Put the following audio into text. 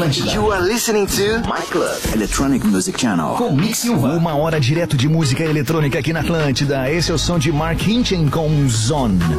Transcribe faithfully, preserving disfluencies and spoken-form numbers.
Atlântida. You are listening to My Club Electronic Music Channel. Com Mix Silva. Uma hora direto de música eletrônica aqui na Atlântida. Esse é o som de Mark Hinchen com Zone.